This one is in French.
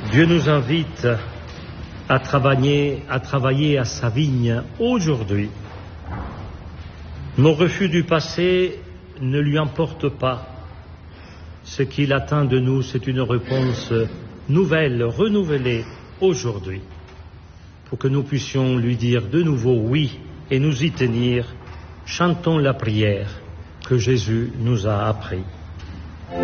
Dieu nous invite à travailler à sa vigne aujourd'hui. Nos refus du passé ne lui importent pas. Ce qu'il attend de nous, c'est une réponse nouvelle, renouvelée aujourd'hui, pour que nous puissions lui dire de nouveau oui et nous y tenir. Chantons la prière que Jésus nous a appris.